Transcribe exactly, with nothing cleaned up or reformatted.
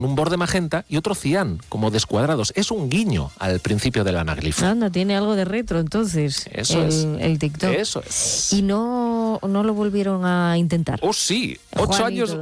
un borde magenta y otro cian, como descuadrados. Es un guiño al principio del anaglifo. Anda, tiene algo de retro entonces. Eso el, es. El TikTok. Eso es. Y no, no lo volvieron a intentar. Oh, sí. Ocho Juanito. años,